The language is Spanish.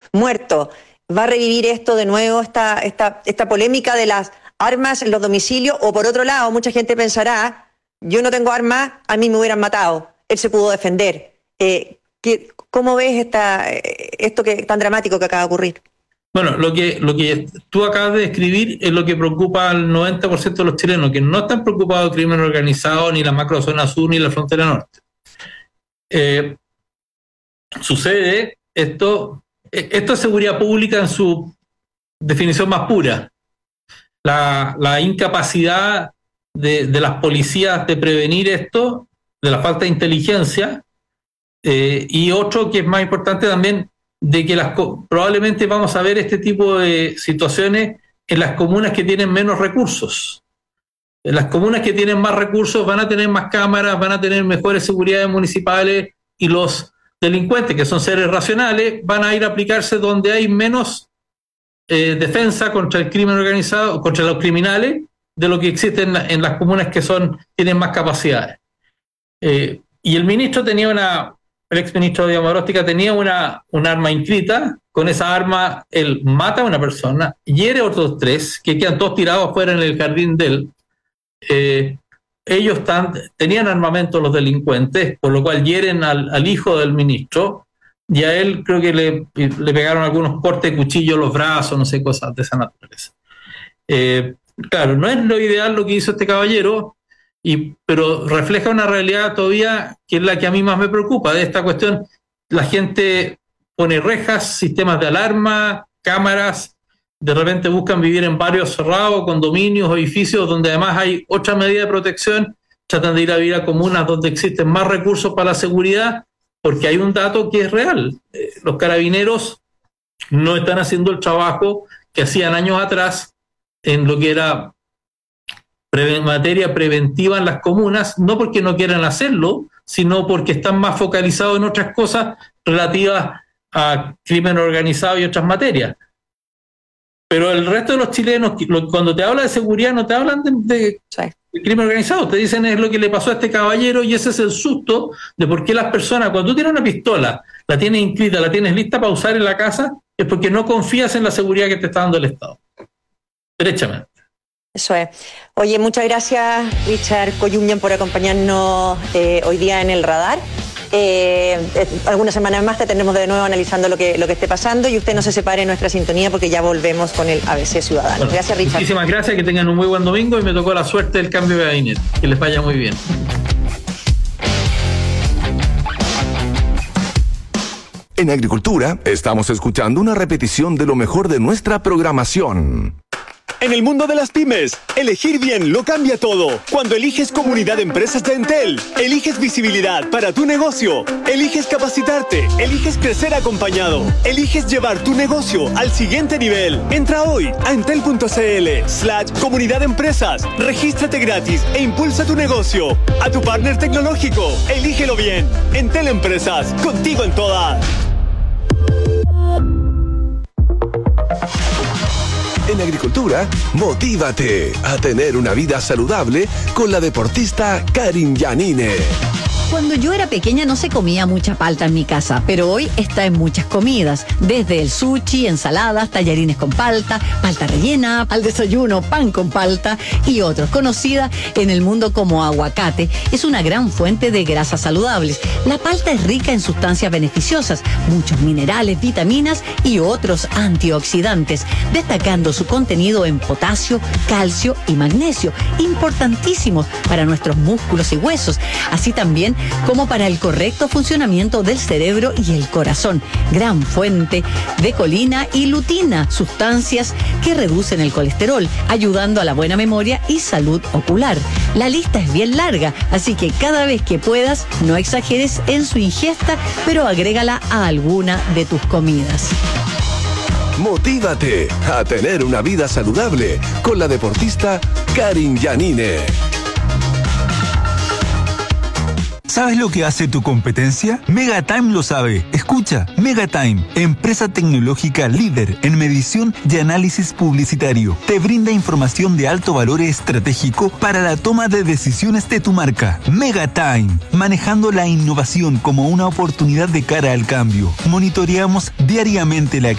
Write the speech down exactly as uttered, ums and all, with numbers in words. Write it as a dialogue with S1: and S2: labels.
S1: muertos. ¿Va a revivir esto de nuevo, esta, esta, esta polémica de las armas en los domicilios? O por otro lado, mucha gente pensará, yo no tengo armas, a mí me hubieran matado, él se pudo defender. Eh, ¿qué, ¿Cómo ves esta, esto que tan dramático que acaba de ocurrir?
S2: Bueno, lo que, lo que tú acabas de describir es lo que preocupa al noventa por ciento de los chilenos, que no están preocupados del crimen organizado, ni la macrozona sur, ni la frontera norte. Eh, sucede esto, esto es seguridad pública en su definición más pura. La, la incapacidad de, de las policías de prevenir esto, de la falta de inteligencia, eh, y otro que es más importante también, de que las probablemente vamos a ver este tipo de situaciones en las comunas que tienen menos recursos. En las comunas que tienen más recursos van a tener más cámaras, van a tener mejores seguridades municipales, y los delincuentes, que son seres racionales, van a ir a aplicarse donde hay menos eh, defensa contra el crimen organizado, contra los criminales, de lo que existe en, la, en las comunas que son tienen más capacidades. Eh, y el ministro tenía una, el exministro de Amaróstica tenía una, una arma inscrita. Con esa arma él mata a una persona, hiere a otros tres, que quedan todos tirados afuera en el jardín de él. Eh, ellos tan, tenían armamento los delincuentes, por lo cual hieren al, al hijo del ministro, y a él creo que le, le pegaron algunos cortes de cuchillo en los brazos, no sé, cosas de esa naturaleza. Eh, claro, no es lo ideal lo que hizo este caballero, y, pero refleja una realidad todavía que es la que a mí más me preocupa de esta cuestión. La gente pone rejas, sistemas de alarma, cámaras, de repente buscan vivir en barrios cerrados, condominios, edificios donde además hay otra medida de protección, tratan de ir a vivir a comunas donde existen más recursos para la seguridad, porque hay un dato que es real. Eh, los carabineros no están haciendo el trabajo que hacían años atrás en lo que era pre- materia preventiva en las comunas, no porque no quieran hacerlo, sino porque están más focalizados en otras cosas relativas a crimen organizado y otras materias. Pero el resto de los chilenos, cuando te habla de seguridad, no te hablan de, de, de crimen organizado, te dicen es lo que le pasó a este caballero, y ese es el susto de por qué las personas, cuando tú tienes una pistola, la tienes inscrita, la tienes lista para usar en la casa, es porque no confías en la seguridad que te está dando el Estado. Derechamente.
S1: Eso es. Oye, muchas gracias, Richard Coyunyan, por acompañarnos eh, hoy día en el radar. Eh, eh, algunas semanas más te tendremos de nuevo analizando lo que, lo que esté pasando, y usted no se separe en nuestra sintonía porque ya volvemos con el A B C Ciudadano. Bueno, gracias, Richard.
S2: Muchísimas gracias, que tengan un muy buen domingo, y me tocó la suerte del cambio de gabinete. Que les vaya muy bien.
S3: En Agricultura estamos escuchando una repetición de lo mejor de nuestra programación.
S4: En el mundo de las pymes, elegir bien lo cambia todo. Cuando eliges Comunidad de Empresas de Entel, eliges visibilidad para tu negocio, eliges capacitarte, eliges crecer acompañado, eliges llevar tu negocio al siguiente nivel. Entra hoy a entel.cl slash comunidad de empresas, regístrate gratis e impulsa tu negocio. A tu partner tecnológico, elígelo bien. Entel Empresas, contigo en todas.
S3: En Agricultura, motívate a tener una vida saludable con la deportista Karin Yanine.
S5: Cuando yo era pequeña no se comía mucha palta en mi casa, pero hoy está en muchas comidas, desde el sushi, ensaladas, tallarines con palta, palta rellena, al desayuno pan con palta y otros. Conocida en el mundo como aguacate, es una gran fuente de grasas saludables. La palta es rica en sustancias beneficiosas, muchos minerales, vitaminas y otros antioxidantes, destacando su contenido en potasio, calcio y magnesio, importantísimos para nuestros músculos y huesos, así también como para el correcto funcionamiento del cerebro y el corazón. Gran fuente de colina y lutina, sustancias que reducen el colesterol, ayudando a la buena memoria y salud ocular. La lista es bien larga, así que cada vez que puedas, no exageres en su ingesta, pero agrégala a alguna de tus comidas.
S3: Motívate a tener una vida saludable con la deportista Karin Yanine.
S6: ¿Sabes lo que hace tu competencia? Megatime lo sabe. Escucha, Megatime, empresa tecnológica líder en medición y análisis publicitario. Te brinda información de alto valor estratégico para la toma de decisiones de tu marca. Megatime, manejando la innovación como una oportunidad de cara al cambio. Monitoreamos diariamente la